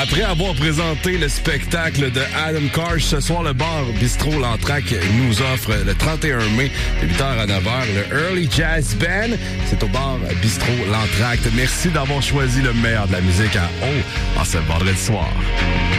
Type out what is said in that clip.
Après avoir présenté le spectacle de Adam Karsh, ce soir, le bar Bistrot L'Entraque nous offre le 31 mai, de 8h à 9h, le Early Jazz Band. C'est au bar Bistrot L'Entraque. Merci d'avoir choisi le meilleur de la musique à haut en ce vendredi soir.